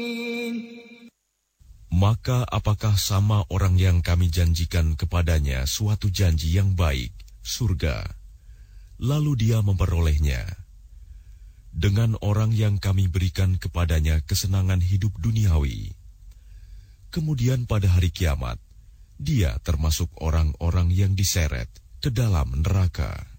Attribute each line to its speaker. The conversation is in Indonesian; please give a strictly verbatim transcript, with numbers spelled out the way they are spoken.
Speaker 1: Maka apakah sama orang yang kami janjikan kepadanya suatu janji yang baik, surga, lalu dia memperolehnya, dengan orang yang kami berikan kepadanya kesenangan hidup duniawi. Kemudian pada hari kiamat, dia termasuk orang-orang yang diseret ke dalam neraka.